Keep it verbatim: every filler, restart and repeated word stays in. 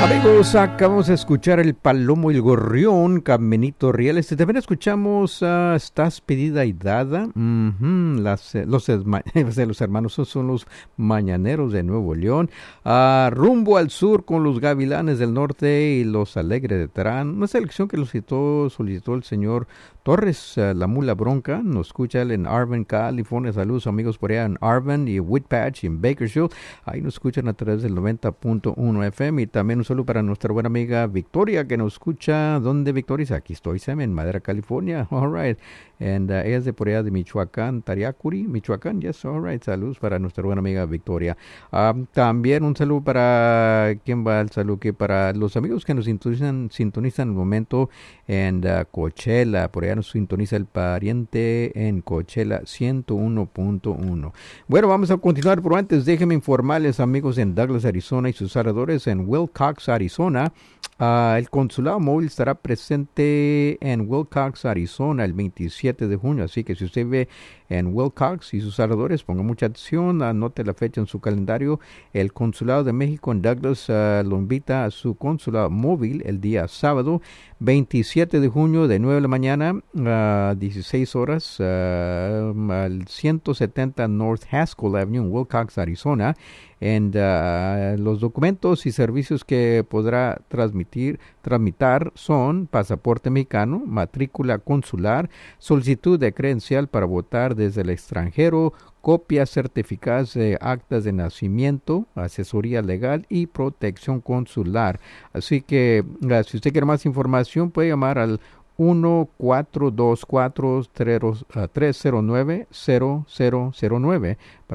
Amigos, acabamos de escuchar El Palomo y el Gorrión, Caminito Real. Este, también escuchamos uh, Estás Pedida y Dada. Uh-huh, las, los, los hermanos son, son los Mañaneros de Nuevo León. Uh, Rumbo al Sur con los Gavilanes del Norte y los Alegres de Terán. Una selección que lo citó, solicitó el señor Torres, uh, La Mula Bronca. Nos escucha él en Arvin, California. Saludos amigos por allá en Arvin y Whitpatch y en Bakersfield. Ahí nos escuchan a través del noventa punto uno F M. Y también un saludo para nuestra buena amiga Victoria, que nos escucha. ¿Dónde, Victoria? Dice, aquí estoy, Sam, en Madera, California. All right. And uh, ella es de por allá de Michoacán, Tariacuri, Michoacán. Yes, all right. Saludos para nuestra buena amiga Victoria. Um, también un saludo para, ¿quién va el saludo? Que para los amigos que nos sintonizan, sintonizan en el momento en uh, Coachella. Por allá nos sintoniza el pariente en Coachella ciento uno punto uno. Bueno, vamos a continuar, pero antes déjenme informarles, amigos, en Douglas, Arizona y sus alrededores, en Wilcox, Arizona. Uh, el consulado móvil estará presente en Wilcox, Arizona, el veintisiete de junio. Así que si usted ve en Wilcox y sus alrededores, ponga mucha atención, anote la fecha en su calendario. El consulado de México en Douglas uh, lo invita a su consulado móvil el día sábado, veintisiete de junio, de nueve de la mañana a uh, dieciséis horas, uh, al ciento setenta North Haskell Avenue en Wilcox, Arizona. And, uh, los documentos y servicios que podrá transmitir, tramitar son pasaporte mexicano, matrícula consular, solicitud de credencial para votar desde el extranjero, copias certificadas de actas de nacimiento, asesoría legal y protección consular. Así que uh, si usted quiere más información puede llamar al uno cuatro dos cuatro tres cero nueve cero cero cero nueve